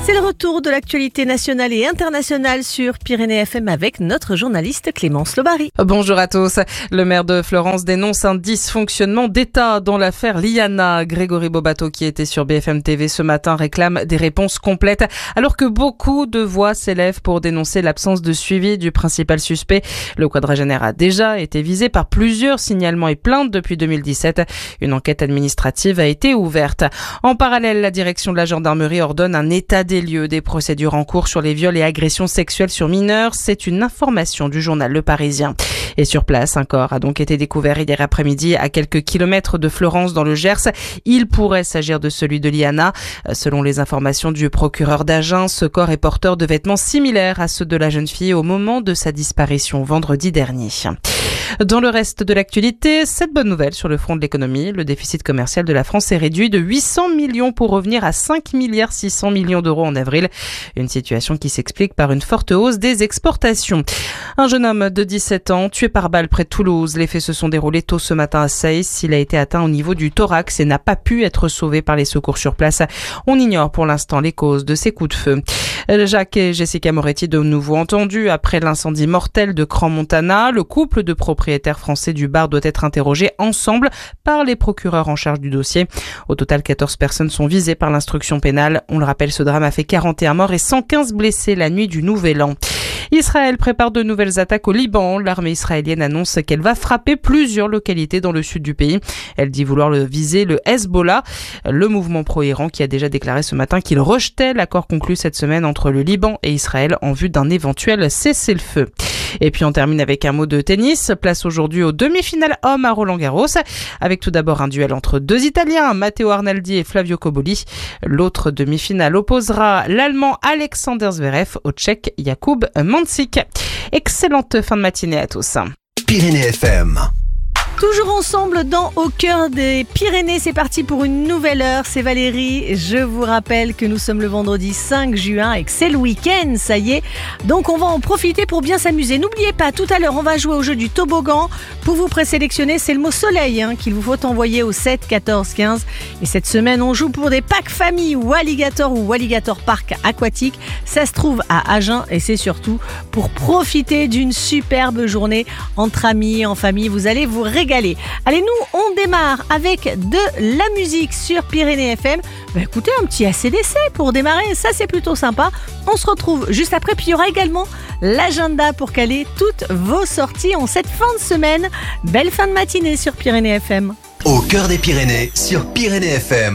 C'est le retour de l'actualité nationale et internationale sur Pyrénées FM avec notre journaliste Clémence Lobary. Bonjour à tous. Le maire de Florence dénonce un dysfonctionnement d'État dans l'affaire Liana. Grégory Bobato, qui était sur BFM TV ce matin, réclame des réponses complètes alors que beaucoup de voix s'élèvent pour dénoncer l'absence de suivi du principal suspect. Le quadragénaire a déjà été visé par plusieurs signalements et plaintes depuis 2017. Une enquête administrative a été ouverte. En parallèle, la direction de la gendarmerie ordonne un état des lieux des procédures en cours sur les viols et agressions sexuelles sur mineurs. C'est une information du journal Le Parisien. Et sur place, un corps a donc été découvert hier après-midi à quelques kilomètres de Florence dans le Gers. Il pourrait s'agir de celui de Liana. Selon les informations du procureur d'Agen, ce corps est porteur de vêtements similaires à ceux de la jeune fille au moment de sa disparition vendredi dernier. Dans le reste de l'actualité, cette bonne nouvelle sur le front de l'économie, le déficit commercial de la France est réduit de 800 millions pour revenir à 5,6 milliards d'euros en avril. Une situation qui s'explique par une forte hausse des exportations. Un jeune homme de 17 ans tué par balle près de Toulouse. Les faits se sont déroulés tôt ce matin à Seyss. Il a été atteint au niveau du thorax et n'a pas pu être sauvé par les secours sur place. On ignore pour l'instant les causes de ces coups de feu. Jacques et Jessica Moretti de nouveau entendus après l'incendie mortel de Crans-Montana. Le couple de propriétaires français du bar doit être interrogé ensemble par les procureurs en charge du dossier. Au total, 14 personnes sont visées par l'instruction pénale. On le rappelle, ce drame a fait 41 morts et 115 blessés la nuit du Nouvel An. Israël prépare de nouvelles attaques au Liban. L'armée israélienne annonce qu'elle va frapper plusieurs localités dans le sud du pays. Elle dit vouloir viser le Hezbollah, le mouvement pro-Iran qui a déjà déclaré ce matin qu'il rejetait l'accord conclu cette semaine entre le Liban et Israël en vue d'un éventuel cessez-le-feu. Et puis on termine avec un mot de tennis. Place aujourd'hui aux demi-finales hommes à Roland-Garros, avec tout d'abord un duel entre deux Italiens, Matteo Arnaldi et Flavio Cobolli. L'autre demi-finale opposera l'Allemand Alexander Zverev au Tchèque Jakub Mansik. Excellente fin de matinée à tous. Pyrénées FM. Toujours ensemble dans Au cœur des Pyrénées, c'est parti pour une nouvelle heure, c'est Valérie. Je vous rappelle que nous sommes le vendredi 5 juin et que c'est le week-end, ça y est. Donc on va en profiter pour bien s'amuser. N'oubliez pas, tout à l'heure on va jouer au jeu du toboggan. Pour vous présélectionner, c'est le mot soleil qu'il vous faut envoyer au 7 14 15. Et cette semaine, on joue pour des packs famille ou Alligator Park aquatique. Ça se trouve à Agen et c'est surtout pour profiter d'une superbe journée entre amis, en famille. Vous allez vous régaler. Allez, nous, on démarre avec de la musique sur Pyrénées FM. Écoutez, un petit AC/DC pour démarrer, ça c'est plutôt sympa. On se retrouve juste après, puis il y aura également l'agenda pour caler toutes vos sorties en cette fin de semaine. Belle fin de matinée sur Pyrénées FM. Au cœur des Pyrénées sur Pyrénées FM.